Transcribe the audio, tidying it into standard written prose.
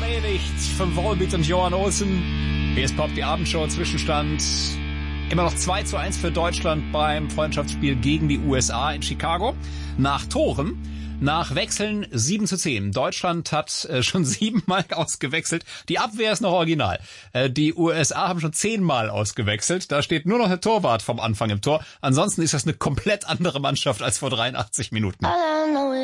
Predigt von Volbeat und Johann Olsen. Hier ist Pop, die Abendshow. Zwischenstand immer noch 2:1 für Deutschland beim Freundschaftsspiel gegen die USA in Chicago. Nach Toren, nach Wechseln 7:10. Deutschland hat schon 7-mal ausgewechselt. Die Abwehr ist noch original. Die USA haben schon 10-mal ausgewechselt. Da steht nur noch der Torwart vom Anfang im Tor. Ansonsten ist das eine komplett andere Mannschaft als vor 83 Minuten.